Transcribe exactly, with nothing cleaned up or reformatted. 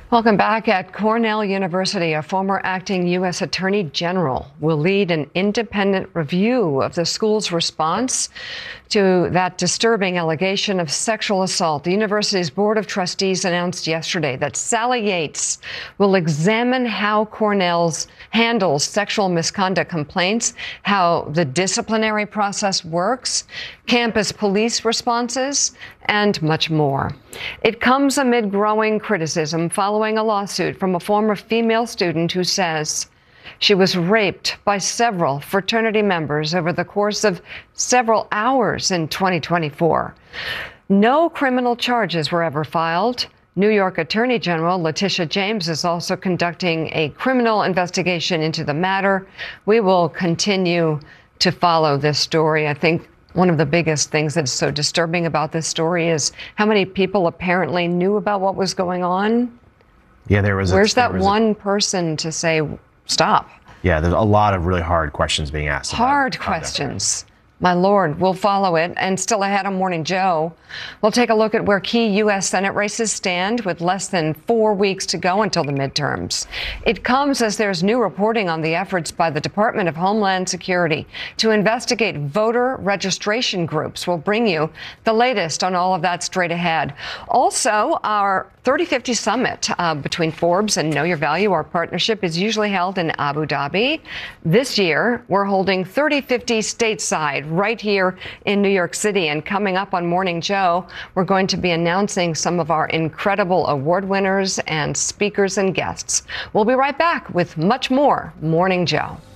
Welcome back. At Cornell University, a former acting U S Attorney General will lead an independent review of the school's response to that disturbing allegation of sexual assault. The university's Board of Trustees announced yesterday that Sally Yates will examine how Cornell's handles sexual misconduct complaints, how the disciplinary process works, campus police responses, and much more. It comes amid growing criticism following a lawsuit from a former female student who says she was raped by several fraternity members over the course of several hours in twenty twenty-four. No criminal charges were ever filed. New York Attorney General Letitia James is also conducting a criminal investigation into the matter. We will continue to follow this story. I think one of the biggest things that's so disturbing about this story is how many people apparently knew about what was going on. Yeah, there was. Where's a, there that was one a, person to say, stop? Yeah, there's a lot of really hard questions being asked. Hard about questions. My Lord, we'll follow it. And still ahead on Morning Joe, we'll take a look at where key U S Senate races stand with less than four weeks to go until the midterms. It comes as there's new reporting on the efforts by the Department of Homeland Security to investigate voter registration groups. We'll bring you the latest on all of that straight ahead. Also, our thirty fifty Summit uh, between Forbes and Know Your Value, our partnership, is usually held in Abu Dhabi. This year, we're holding thirty fifty stateside right here in New York City. And coming up on Morning Joe, we're going to be announcing some of our incredible award winners and speakers and guests. We'll be right back with much more Morning Joe.